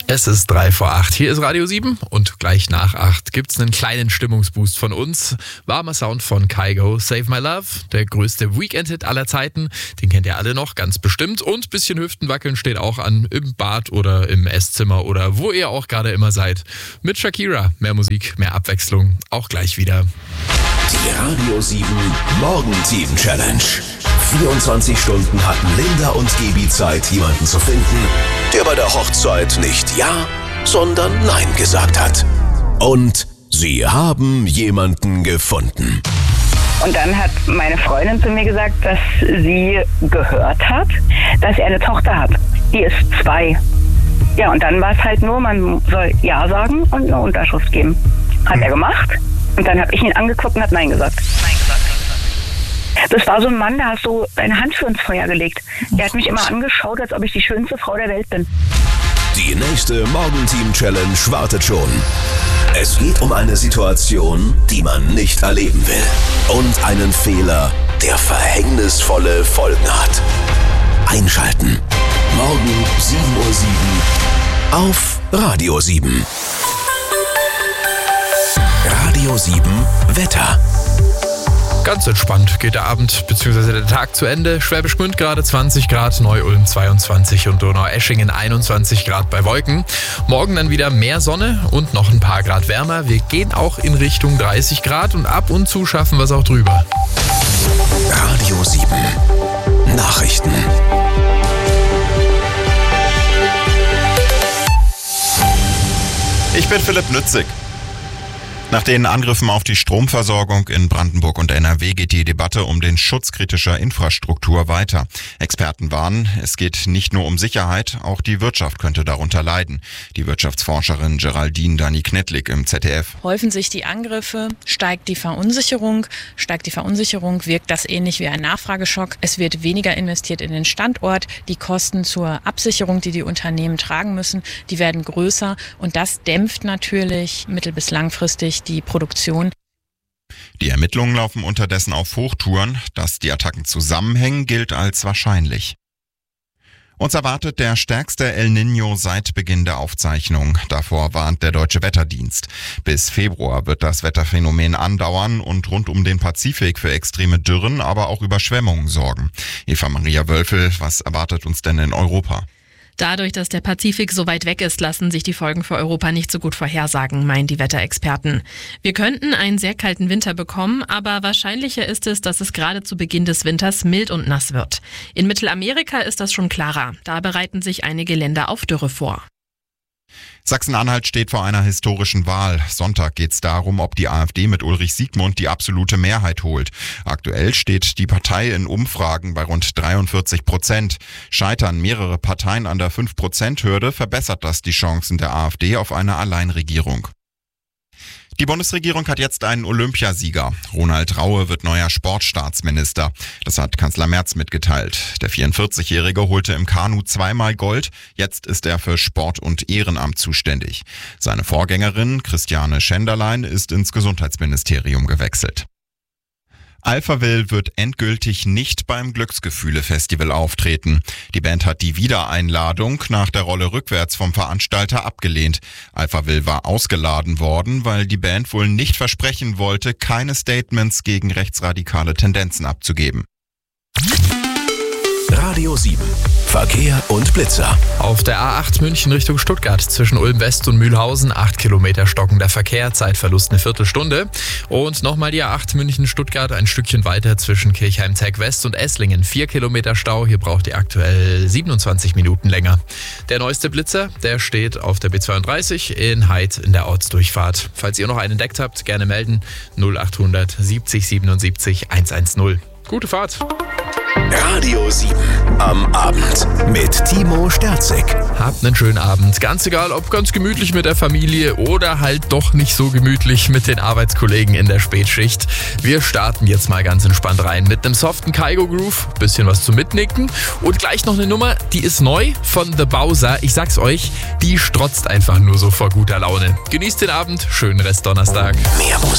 Es ist 7:03. Hier ist Radio 7 und gleich nach 8 gibt's einen kleinen Stimmungsboost von uns. Warmer Sound von Kygo, Save My Love, der größte Weekend-Hit aller Zeiten. Den kennt ihr alle noch, ganz bestimmt. Und bisschen Hüftenwackeln steht auch an, im Bad oder im Esszimmer oder wo ihr auch gerade immer seid. Mit Shakira, mehr Musik, mehr Abwechslung, auch gleich wieder. Die Radio 7 Morgenteam Challenge. 24 Stunden hatten Linda und Gaby Zeit, jemanden zu finden, der bei der Hochzeit nicht Ja, sondern Nein gesagt hat. Und sie haben jemanden gefunden. Und dann hat meine Freundin zu mir gesagt, dass sie gehört hat, dass er eine Tochter hat. Die ist 2. Ja, und dann war es halt nur, man soll Ja sagen und eine Unterschrift geben. Hat er gemacht. Und dann habe ich ihn angeguckt und habe Nein gesagt. Das war so ein Mann, der hat so seine Hand für ins Feuer gelegt. Der hat mich immer angeschaut, als ob ich die schönste Frau der Welt bin. Die nächste Morgenteam-Challenge wartet schon. Es geht um eine Situation, die man nicht erleben will. Und einen Fehler, der verhängnisvolle Folgen hat. Einschalten. Morgen 7:07 Uhr auf Radio 7. Radio 7 Wetter. Ganz entspannt geht der Abend bzw. der Tag zu Ende. Schwäbisch Gmünd gerade 20 Grad, Neu-Ulm 22 und Donaueschingen 21 Grad bei Wolken. Morgen dann wieder mehr Sonne und noch ein paar Grad wärmer. Wir gehen auch in Richtung 30 Grad und ab und zu schaffen wir es auch drüber. Radio 7 Nachrichten. Ich bin Philipp Nützig. Nach den Angriffen auf die Stromversorgung in Brandenburg und NRW geht die Debatte um den Schutz kritischer Infrastruktur weiter. Experten warnen, es geht nicht nur um Sicherheit, auch die Wirtschaft könnte darunter leiden. Die Wirtschaftsforscherin Geraldine Dani-Knetlik im ZDF. Häufen sich die Angriffe, steigt die Verunsicherung. Steigt die Verunsicherung, wirkt das ähnlich wie ein Nachfrageschock. Es wird weniger investiert in den Standort. Die Kosten zur Absicherung, die die Unternehmen tragen müssen, die werden größer. Und das dämpft natürlich mittel- bis langfristig die Produktion. Die Ermittlungen laufen unterdessen auf Hochtouren. Dass die Attacken zusammenhängen, gilt als wahrscheinlich. Uns erwartet der stärkste El Niño seit Beginn der Aufzeichnung. Davor warnt der Deutsche Wetterdienst. Bis Februar wird das Wetterphänomen andauern und rund um den Pazifik für extreme Dürren, aber auch Überschwemmungen sorgen. Eva Maria Wölfel, was erwartet uns denn in Europa? Dadurch, dass der Pazifik so weit weg ist, lassen sich die Folgen für Europa nicht so gut vorhersagen, meinen die Wetterexperten. Wir könnten einen sehr kalten Winter bekommen, aber wahrscheinlicher ist es, dass es gerade zu Beginn des Winters mild und nass wird. In Mittelamerika ist das schon klarer. Da bereiten sich einige Länder auf Dürre vor. Sachsen-Anhalt steht vor einer historischen Wahl. Sonntag geht es darum, ob die AfD mit Ulrich Siegmund die absolute Mehrheit holt. Aktuell steht die Partei in Umfragen bei rund 43%. Scheitern mehrere Parteien an der 5%-Hürde, verbessert das die Chancen der AfD auf eine Alleinregierung. Die Bundesregierung hat jetzt einen Olympiasieger. Ronald Raue wird neuer Sportstaatsminister. Das hat Kanzler Merz mitgeteilt. Der 44-Jährige holte im Kanu 2-mal Gold. Jetzt ist er für Sport und Ehrenamt zuständig. Seine Vorgängerin Christiane Schenderlein ist ins Gesundheitsministerium gewechselt. Alphaville wird endgültig nicht beim Glücksgefühle-Festival auftreten. Die Band hat die Wiedereinladung nach der Rolle rückwärts vom Veranstalter abgelehnt. Alphaville war ausgeladen worden, weil die Band wohl nicht versprechen wollte, keine Statements gegen rechtsradikale Tendenzen abzugeben. Radio 7 Verkehr und Blitzer. Auf der A8 München Richtung Stuttgart zwischen Ulm West und Mühlhausen 8 Kilometer stockender Verkehr, Zeitverlust eine Viertelstunde. Und nochmal die A8 München Stuttgart ein Stückchen weiter zwischen Kirchheim-Zeck West und Esslingen 4 Kilometer Stau. Hier braucht ihr aktuell 27 Minuten länger. Der neueste Blitzer, der steht auf der B32 in Heid in der Ortsdurchfahrt. Falls ihr noch einen entdeckt habt, gerne melden 0800 70 77 110. Gute Fahrt! Radio 7 am Abend mit Timo Sterzig. Habt einen schönen Abend. Ganz egal, ob ganz gemütlich mit der Familie oder halt doch nicht so gemütlich mit den Arbeitskollegen in der Spätschicht. Wir starten jetzt mal ganz entspannt rein mit einem soften Kygo Groove, bisschen was zum Mitnicken und gleich noch eine Nummer, die ist neu von The Bowser. Ich sag's euch, die strotzt einfach nur so vor guter Laune. Genießt den Abend, schönen Rest Donnerstag. Mehr Musik.